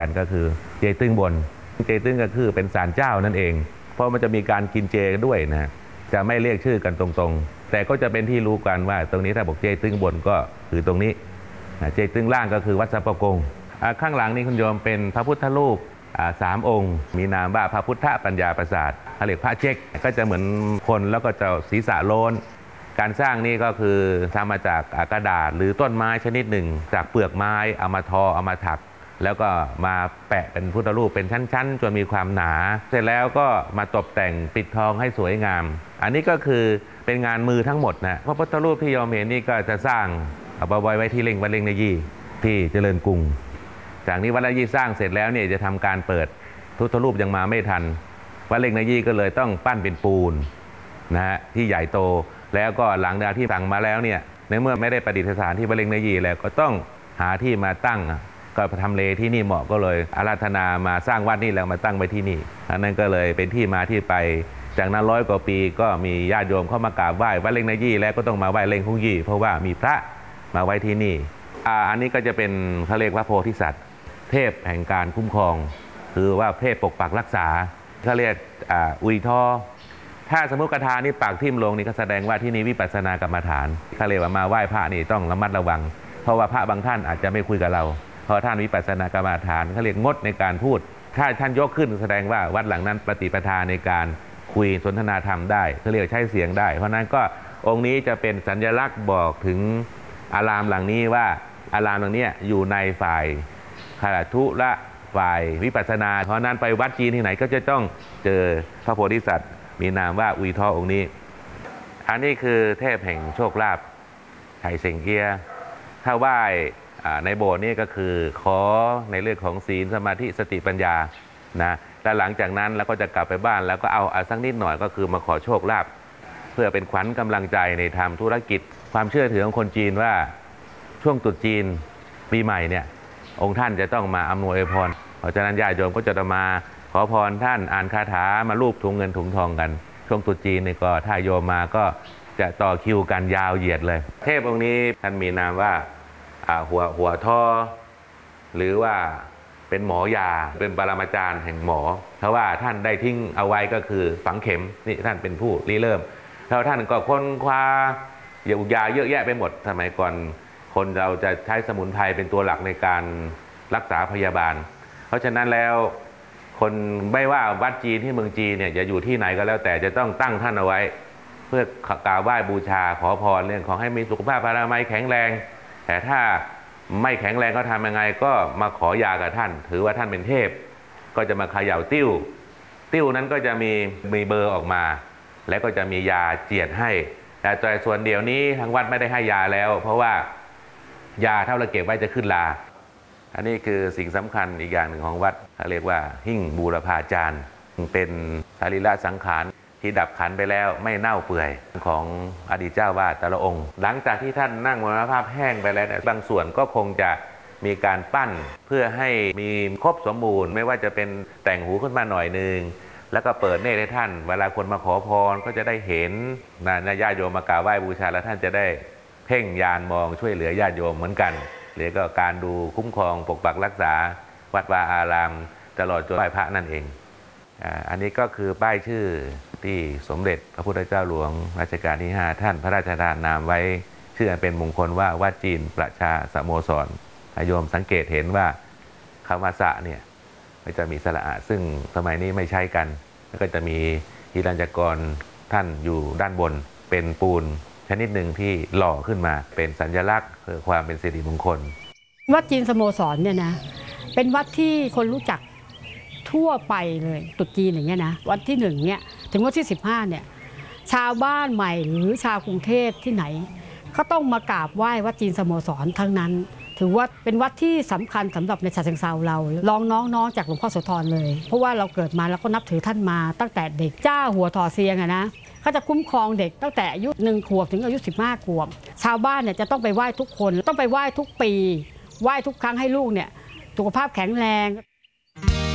กันก็คือเจตึงบนเจตึงก็คือเป็นศาลเจ้านั่นเองเพราะมันจะมีการกินเจด้วยนะจะไม่เรียกชื่อกันตรงๆแต่ก็จะเป็นที่รู้กันว่าตรงนี้ถ้าบอกเจตึงบนก็คือตรงนี้เจตึงล่างก็คือวัดสัปปะกงข้างหลังนี้คุณโยมเป็นพระพุทธรูป3 องค์มีนามว่าพระพุทธปัญญาประสาทเขาเรียกพระเจ๊กก็จะเหมือนคนแล้วก็จะศีรษะโล้นการสร้างนี่ก็คือทำมาจากกระดาษหรือต้นไม้ชนิดหนึ่งจากเปลือกไม้เอามาทอเอามาถักแล้วก็มาแปะเป็นพุทธรูปเป็นชั้นๆจนมีความหนาเสร็จแล้วก็มาตกแต่งปิดทองให้สวยงามอันนี้ก็คือเป็นงานมือทั้งหมดนะพระพุทธรูปที่โยมเห็นนี่ก็จะสร้างเอาไปไว้ที่วัดเล่งในยี่ที่เจริญกรุงจากนี้วัดเล่งในยี่สร้างเสร็จแล้วเนี่ยจะทำการเปิดพุทธรูปยังมาไม่ทันวัดเล่งในยี่ก็เลยต้องปั้นเป็นปูนนะฮะที่ใหญ่โตแล้วก็หลังจากที่สั่งมาแล้วเนี่ยในเมื่อไม่ได้ประดิษฐานที่วัดเล่งในยี่แล้วก็ต้องหาที่มาตั้งก็ทำเลที่นี่เหมาะก็เลยอาราธนามาสร้างวัดนี่แล้วมาตั้งไว้ที่นี่อันนั้นก็เลยเป็นที่มาที่ไปจากนั้น100 กว่าปีก็มีญาติโยมเข้ามากราบไหว้วัดเล่งในยี่แล้วก็ต้องมาไหว้เล่งฮุงยี่เพราะว่ามีพระมาไว้ที่นี่อันนี้ก็จะเป็นเขาเรียกว่าโพธิสัตว์เทพแห่งการคุ้มครองคือว่าเทพปกปักรักษาเขาเรียกอุยทอถ้าสมมติกระทานี่ปากทิ่มลงนี่ก็แสดงว่าที่นี่วิปัสสนากรรมฐานเขาเรียกว่ามาไหว้พระนี่ต้องระมัดระวังเพราะว่าพระบางท่านอาจจะไม่คุยกับเราเพราะท่านวิปัสสนากรรมฐานเขาเรียกงดในการพูดถ้าท่านยกขึ้นแสดงว่าวัดหลังนั้นปฏิปทาในการคุยสนทนาธรรมได้เขาเรียกใช้เสียงได้เพราะนั้นก็องค์นี้จะเป็นสัญลักษณ์บอกถึงอารามหลังนี้ว่าอารามหลังนี้อยู่ในฝ่ายคารทุและฝ่ายวิปัสสนาเพราะนั้นไปวัดจีนที่ไหนก็จะต้องเจอพระโพธิสัตว์มีนามว่าอุยทอองค์นี้อันนี้คือเทพแห่งโชคลาภไถ่เส็งเกียถ้าไหว้ในโบสถ์นี่ก็คือขอในเรื่องของศีลสมาธิสติปัญญานะแต่หลังจากนั้นเราก็จะกลับไปบ้านแล้วก็เอาสักนิดหน่อยก็คือมาขอโชคลาภเพื่อเป็นขวัญกำลังใจในทำธุรกิจความเชื่อถือของคนจีนว่าช่วงตรุษจีนปีใหม่เนี่ยองค์ท่านจะต้องมาอำนวยพรเพราะฉะนั้นญาติโยมก็จะมาขอพรท่านอ่านคาถามาลูบถุงเงินถุงทองกันช่วงตรุษจีนนี่ก็ถ้าโยมมาก็จะต่อคิวกันยาวเหยียดเลยเทพองค์นี้ท่านมีนามว่าหัวท่อหรือว่าเป็นหมอยาเป็นปรมาจารย์แห่งหมอเพราะว่าท่านได้ทิ้งเอาไว้ก็คือฝังเข็มนี่ท่านเป็นผู้ริเริ่มแล้วท่านก็ค้นคว้ายาเยอะแยะไปหมดสมัยก่อนคนเราจะใช้สมุนไพรเป็นตัวหลักในการรักษาพยาบาลเพราะฉะนั้นแล้วคนไม่ว่าวัดจีนที่เมืองจีนเนี่ยจะอยู่ที่ไหนก็แล้วแต่จะต้องตั้งท่านเอาไว้เพื่อกราบไหว้บูชาขอพรเรื่องของให้มีสุขภาพพลามัยแข็งแรงแต่ถ้าไม่แข็งแรงก็ทำยังไงก็มาขอยากับท่านถือว่าท่านเป็นเทพก็จะมาเขย่าติ้วนั้นก็จะมีเบอร์ออกมาแล้วก็จะมียาเจียดให้แต่ส่วนเดียวนี้ทางวัดไม่ได้ให้ยาแล้วเพราะว่ายาเท่าเราเก็บไว้จะขึ้นลาอันนี้คือสิ่งสำคัญอีกอย่างหนึ่งของวัดเขาเรียกว่าหิ้งบูรพาจารย์เป็นสรีระสังขารที่ดับขันไปแล้วไม่เน่าเปื่อยของอดีตเจ้าวาดแต่ละองค์หลังจากที่ท่านนั่งมรณภาพแห้งไปแล้วบางส่วนก็คงจะมีการปั้นเพื่อให้มีครบสมบูรณ์ไม่ว่าจะเป็นแต่งหูขึ้นมาหน่อยนึงแล้วก็เปิดเนตรให้ท่านเวลาคนมาขอพรก็จะได้เห็นญาติโยมมากราบไหว้บูชาแล้วท่านจะได้เพ่งญาณมองช่วยเหลือญาติโยมเหมือนกันหรือก็การดูคุ้มครองปกปักรักษาวัดวาอารามตลอดจนไหว้พระนั่นเองอันนี้ก็คือป้ายชื่อที่สมเด็จพระพุทธเจ้าหลวงรัชกาลที่5ท่านพระราชทานนามไว้ชื่ออันเป็นมงคลว่าวัดจีนประชาสโมสรโยมสังเกตเห็นว่าคำว่าสะเนี่ยไม่จะมีสระอะซึ่งสมัยนี้ไม่ใช้กันแล้วก็จะมีหิรัญญกรท่านอยู่ด้านบนเป็นปูนชนิดหนึ่งที่หล่อขึ้นมาเป็นสัญลักษณ์เพื่อความเป็นสิริมงคลวัดจีนสโมสรเนี่ยนะเป็นวัดที่คนรู้จักทั่วไปเลยตรุษจีนอย่างเงี้ยนะวันที่1เนี่ยถึงวันที่15เนี่ยชาวบ้านใหม่หรือชาวกรุงเทพที่ไหนก็ต้องมากราบไหว้วัดจีนสโมสรทั้งนั้นถือว่าเป็นวัดที่สำคัญสำหรับในฉะเชิงเทราเราลองน้องจากหลวงพ่อโสธรเลยเพราะว่าเราเกิดมาแล้วก็นับถือท่านมาตั้งแต่เด็กจ้าหัวถอเซียงนะเขาจะคุ้มครองเด็กตั้งแต่อายุ1 ขวบถึงอายุ15 ขวบชาวบ้านเนี่ยจะต้องไปไหว้ทุกคนต้องไปไหว้ทุกปีไหว้ทุกครั้งให้ลูกเนี่ยสุขภาพแข็งแรง